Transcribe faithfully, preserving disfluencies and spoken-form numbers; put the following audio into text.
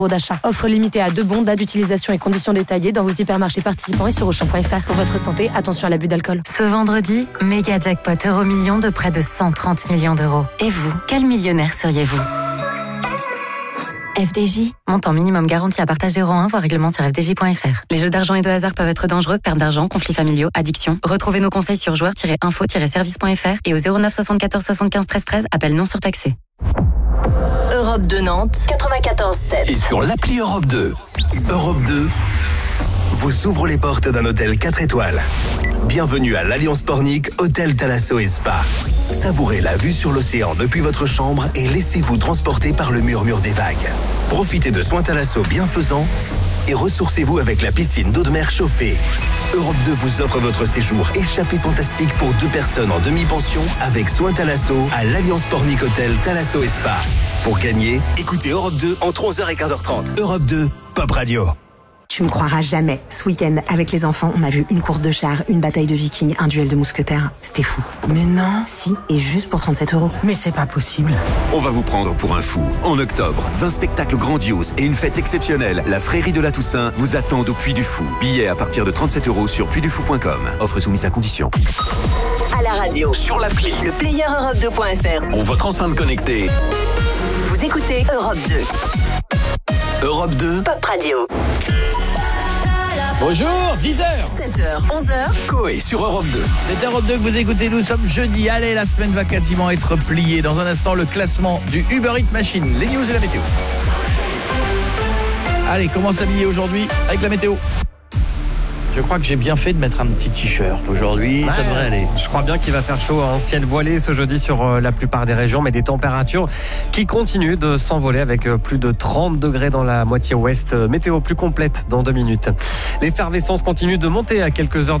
d'achat. Offre limitée à deux bons, date d'utilisation et conditions détaillées dans vos hypermarchés participants et sur auchan point f r. Pour votre santé, attention à l'abus d'alcool. Ce vendredi, méga jackpot euro million de près de cent trente millions d'euros. Et vous, quel millionnaire seriez-vous ? F D J, montant minimum garanti à partage zéro un, voire règlement sur f d j point f r. Les jeux d'argent et de hasard peuvent être dangereux, perte d'argent, conflits familiaux, addiction. Retrouvez nos conseils sur joueurs tiret info tiret service point f r et au zéro neuf soixante-quatorze soixante-quinze treize treize, appel non surtaxé. Europe deux Nantes, quatre-vingt-quatorze sept. Et sur l'appli Europe deux. Europe deux vous ouvre les portes d'un hôtel quatre étoiles. Bienvenue à l'Alliance Pornic, hôtel Thalasso et Spa. Savourez la vue sur l'océan depuis votre chambre et laissez-vous transporter par le murmure des vagues. Profitez de soins Thalasso bienfaisants et ressourcez-vous avec la piscine d'eau de mer chauffée. Europe deux vous offre votre séjour échappée fantastique pour deux personnes en demi-pension avec soins Thalasso à l'Alliance Pornic Hôtel Thalasso et Spa. Pour gagner, écoutez Europe deux entre onze heures et quinze heures trente. Europe deux, Pop Radio. Tu me croiras jamais. Ce week-end, avec les enfants, on a vu une course de chars, une bataille de vikings, un duel de mousquetaires. C'était fou. Mais non. Si, et juste pour trente-sept euros. Mais c'est pas possible. On va vous prendre pour un fou. En octobre, vingt spectacles grandioses et une fête exceptionnelle. La Frérie de la Toussaint vous attendent au Puy du Fou. Billets à partir de trente-sept euros sur puy du fou point com. Offre soumise à condition. À la radio, Sur l'appli, le player europe deux point f r. ou votre enceinte connectée. Vous écoutez Europe deux. Europe deux, Pop Radio. Bonjour, dix heures. sept heures, onze heures. Coé sur Europe deux. C'est Europe deux que vous écoutez, nous sommes jeudi. Allez, la semaine va quasiment être pliée. Dans un instant, le classement du Uber Eats Machine, les news et la météo. Allez, comment s'habiller aujourd'hui avec la météo ? Je crois que j'ai bien fait de mettre un petit t-shirt aujourd'hui, Ouais, ça devrait aller. Je crois bien qu'il va faire chaud, un ciel voilé ce jeudi sur euh, la plupart des régions, mais des températures qui continuent de s'envoler avec euh, plus de trente degrés dans la moitié ouest. Météo plus complète dans deux minutes. L'effervescence continue de monter à quelques heures